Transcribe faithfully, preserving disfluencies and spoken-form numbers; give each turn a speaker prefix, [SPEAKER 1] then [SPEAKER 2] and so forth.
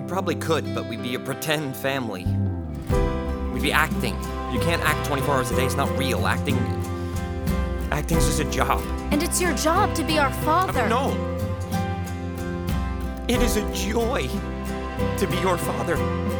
[SPEAKER 1] probably could, but we'd be a pretend family. We'd be acting. You can't act twenty-four hours a day. It's not real. Acting... Acting's just a job.
[SPEAKER 2] And it's your job to be our father.
[SPEAKER 1] Uh, no! It is a joy to be your father.